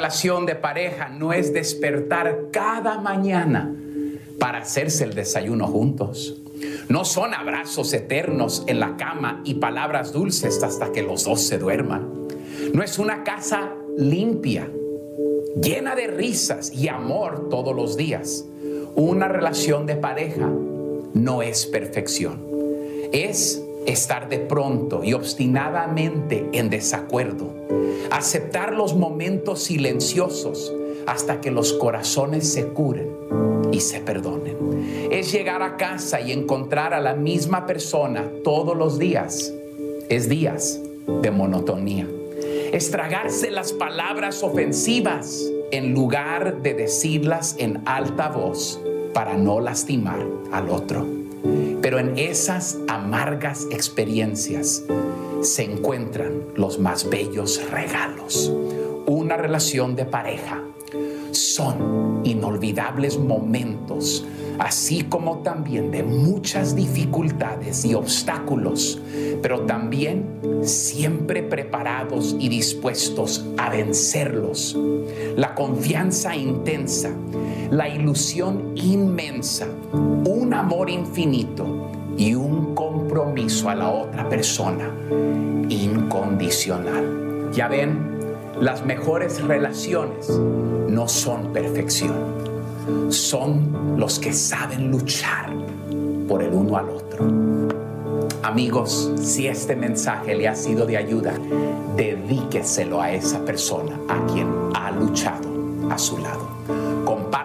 relación de pareja no es despertar cada mañana para hacerse el desayuno juntos. No son abrazos eternos en la cama y palabras dulces hasta que los dos se duerman. No es una casa limpia, llena de risas y amor todos los días. Una relación de pareja no es perfección. Es estar de pronto y obstinadamente en desacuerdo. Aceptar los momentos silenciosos hasta que los corazones se curen y se perdonen. Es llegar a casa y encontrar a la misma persona todos los días. Es días de monotonía. Es tragarse las palabras ofensivas en lugar de decirlas en alta voz para no lastimar al otro. Pero en esas amargas experiencias se encuentran los más bellos regalos. Una relación de pareja son inolvidables momentos, así como también de muchas dificultades y obstáculos, pero también siempre preparados y dispuestos a vencerlos. La confianza intensa, la ilusión inmensa, un amor infinito y un compromiso a la otra persona incondicional. Ya ven, las mejores relaciones no son perfección. Son los que saben luchar por el uno al otro. Amigos, si este mensaje le ha sido de ayuda, dedíqueselo a esa persona a quien ha luchado a su lado. Compártelo